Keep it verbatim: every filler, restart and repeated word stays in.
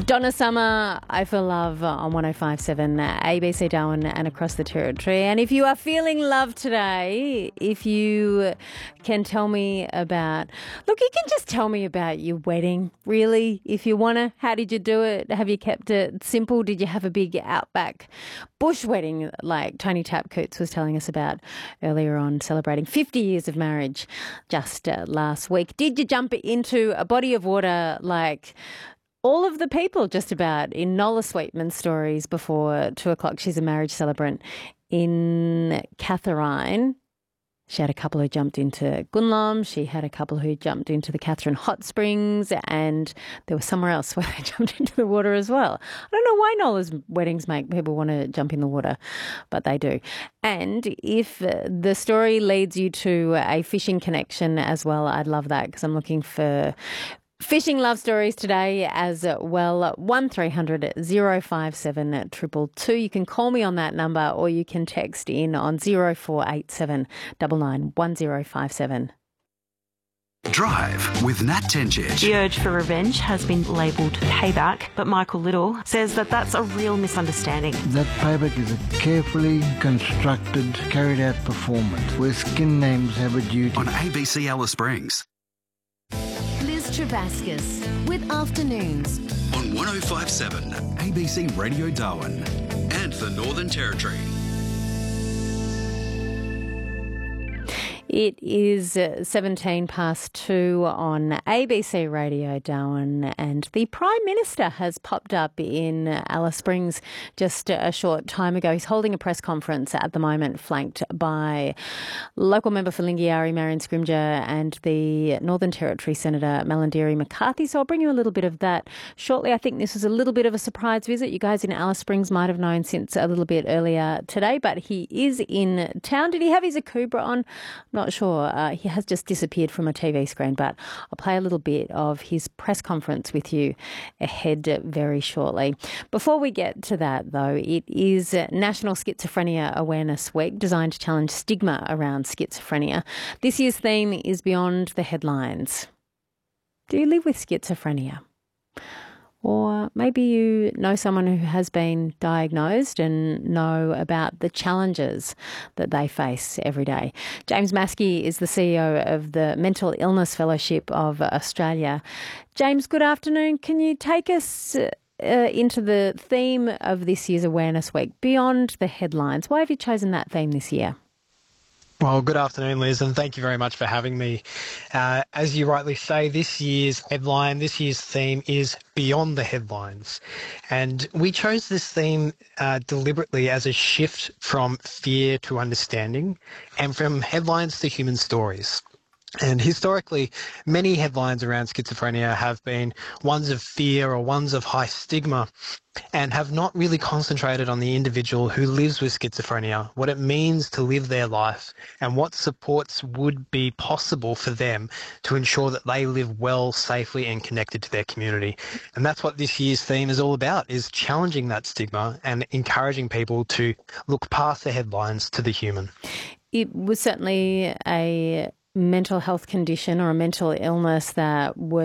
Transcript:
Donna Summer, I Feel Love on one oh five point seven, A B C Darwin and across the territory. And if you are feeling love today, if you can tell me about, look, you can just tell me about your wedding, really, if you want to. How did you do it? Have you kept it simple? Did you have a big outback bush wedding like Tony Tapcoots was telling us about earlier on, celebrating fifty years of marriage just uh, last week? Did you jump into a body of water like all of the people just about in Nola Sweetman's stories before two o'clock? She's a marriage celebrant in Katherine. She had a couple who jumped into Gunlom. She had a couple who jumped into the Katherine Hot Springs, and there was somewhere else where they jumped into the water as well. I don't know why Nola's weddings make people want to jump in the water, but they do. And if the story leads you to a fishing connection as well, I'd love that, because I'm looking for fishing love stories today as well. One three hundred oh five seven two two two. You can call me on that number, or you can text in on oh four eight seven nine nine one oh five seven. Drive with Nat Tenchich. The urge for revenge has been labelled payback, but Michael Little says that that's a real misunderstanding. That payback is a carefully constructed, carried out performance where skin names have a duty. On A B C Alice Springs. Travascus with Afternoons On one oh five point seven, A B C Radio Darwin and the Northern Territory. It is seventeen past two on A B C Radio Darwin, and the Prime Minister has popped up in Alice Springs just a short time ago. He's holding a press conference at the moment, flanked by local member for Lingiari, Marion Scrimgeour, and the Northern Territory Senator Malarndirri McCarthy. So I'll bring you a little bit of that shortly. I think this was a little bit of a surprise visit. You guys in Alice Springs might have known since a little bit earlier today, but he is in town. Did he have his Akubra on? Not sure. Uh, he has just disappeared from a T V screen, but I'll play a little bit of his press conference with you ahead very shortly. Before we get to that, though, it is National Schizophrenia Awareness Week, designed to challenge stigma around schizophrenia. This year's theme is Beyond the Headlines. Do you live with schizophrenia? Or maybe you know someone who has been diagnosed and know about the challenges that they face every day. James Maskey is the C E O of the Mental Illness Fellowship of Australia. James, good afternoon. Can you take us uh, into the theme of this year's Awareness Week, Beyond the Headlines? Why have you chosen that theme this year? Well, good afternoon, Liz, and thank you very much for having me. Uh, as you rightly say, this year's headline, this year's theme is Beyond the Headlines. And we chose this theme uh, deliberately as a shift from fear to understanding, and from headlines to human stories. And historically, many headlines around schizophrenia have been ones of fear or ones of high stigma, and have not really concentrated on the individual who lives with schizophrenia, what it means to live their life, and what supports would be possible for them to ensure that they live well, safely, and connected to their community. And that's what this year's theme is all about, is challenging that stigma and encouraging people to look past the headlines to the human. It was certainly a mental health condition or a mental illness that was